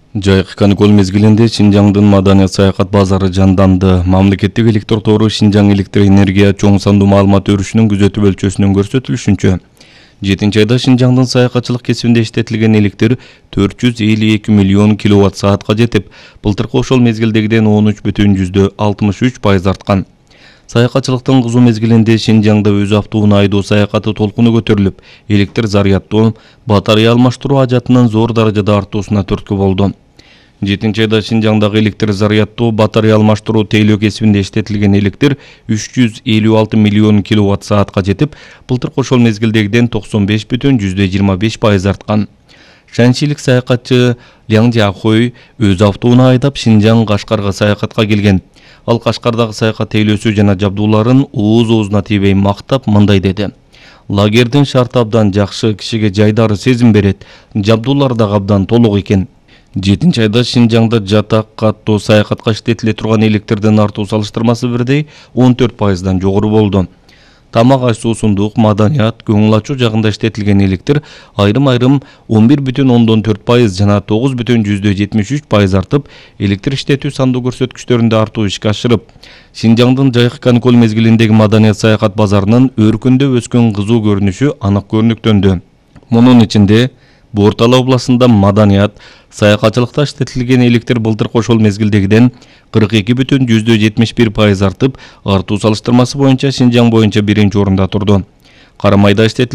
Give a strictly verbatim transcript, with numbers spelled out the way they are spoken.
Жайкы каникул мезгилинде Шинжаңдын маданият саякат базары жанданды. Мамлекеттик электр тору Шинжаң электр энергия чоң сандуу маалымат өрүшүнүн күзөтүү өлчөсүнөн көрсөтүлүшүнчө. жетинчи айда Шинжаңдын саякатчылык кесибинде иштетилген электр төрт жүз элүү эки миллион киловатт саатка жетип, былтыркы ошол мезгилдегиден он үч бүтүн жүздөн алтымыш үч пайыз арткан. Саякатчылыктын кызуу мезгилинде Шинжаңда өз автоунаа айдоо саякаты толкуну көтөрүлүп, электр зарядтоо, батарея алмаштыруу ажатынын зор даражада артуусуна түрткү болду. жетинчи айда Шинжаңдагы электр зарядтоо, батарея алмаштыруу тейлөө кесибинде иштетилген электр үч жүз элүү алты миллион киловатт саатка жетип, былтыркы ошол мезгилдегиден токсон беш бүтүн жүздөн жыйырма беш пайыз арткан. Шанчилик саякатчы Ляң Жахой өз автоунаа айдап Шинжаң Кашкарга саякатка келген. Ал Кашкардагы саякат тейлөөсү жана жабдууларын ооз-оозуна тийбей мактап мындай деди: "Лагердин шарты абдан жакшы, кишиге жайдары сезим берет. Жабдуулар дагы абдан толук экен." жетинчи айда Шинжаңда жатак каттоо саякатка иштетиле турган электрдин артуу салыштырмасы бирдей он төрт пайыздан жогору болду. Тамак аш суусундук, маданият, көңүл ачуу жагында иштетилген электр айрым-айрым он бир бүтүн ондон төрт пайыз жана тогуз бүтүн жүздөн жетимиш үч пайыз артып, электр иштетүү сандуу көрсөткүчтөрүндө артуу ишке ашырып, Шинжаңдын жайкы каникул мезгилиндеги маданият саякат базарынын өркүндө өскөн кызуу көрүнүшү анык көрүнүктөндү. Мунун ичинде Бортала областында маданият саякатчылыкта иштетилген электр былтыркы ошол мезгилдегиден кырк эки бүтүн жүздөн жетимиш бир пайыз артып, артуу салыштырмасы боюнча Шинжаң боюнча биринчи орунда турду. Карамайда иштетилген